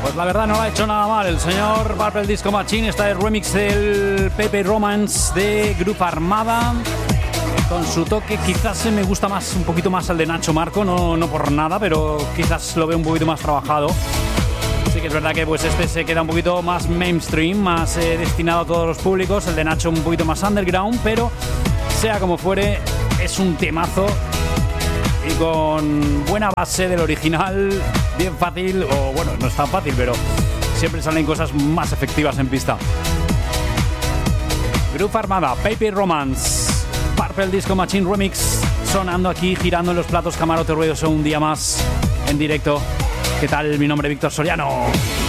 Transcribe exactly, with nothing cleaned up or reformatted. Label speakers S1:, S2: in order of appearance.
S1: Pues la verdad no lo ha hecho nada mal el señor Purple Disco Machine. Esta es remix del Paper Romance de Grupo Armada, con su toque. Quizás se me gusta más, un poquito más el de Nacho Marco, no, no por nada, pero quizás lo veo un poquito más trabajado. Sí que es verdad que pues este se queda un poquito más mainstream, más eh, destinado a todos los públicos. El de Nacho un poquito más underground, pero sea como fuere, es un temazo y con buena base del original, bien fácil, o bueno, no es tan fácil, pero siempre salen cosas más efectivas en pista. Grupo Armada, Paper Romance, Purple Disco Machine Remix, sonando aquí, girando en los platos Camarote Ruidoso un día más en directo. ¿Qué tal? Mi nombre es Víctor Soriano.